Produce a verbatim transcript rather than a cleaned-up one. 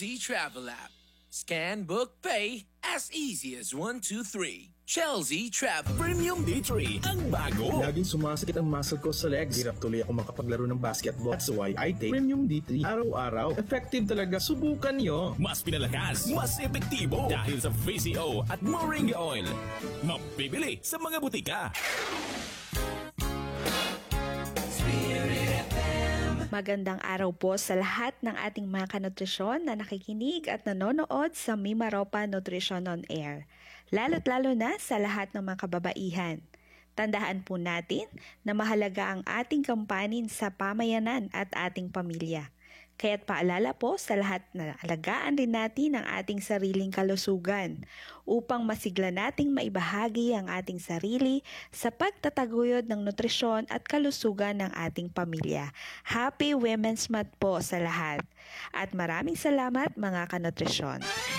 Chelsea Travel App. Scan, book, pay as easy as one, two, three. Chelsea Travel. Premium D three, ang bago. Laging sumasakit ang muscle ko sa legs. Hirap tuloy ako makapaglaro ng basketball. That's why I take Premium D three araw-araw. Effective talaga. Subukan nyo. Mas pinalakas, mas epektibo dahil sa V C O at Moringa Oil. Mabibili sa mga butika. Magandang araw po sa lahat ng ating mga kanutrisyon na nakikinig at nanonood sa Mimaropa Nutrition on Air. Lalo't lalo na sa lahat ng mga kababaihan. Tandaan po natin na mahalaga ang ating kampanin sa pamayanan at ating pamilya. Kaya't paalala po sa lahat na alagaan rin natin ang ating sariling kalusugan upang masigla nating maibahagi ang ating sarili sa pagtataguyod ng nutrisyon at kalusugan ng ating pamilya. Happy Women's Month po sa lahat. At maraming salamat mga kanutrisyon.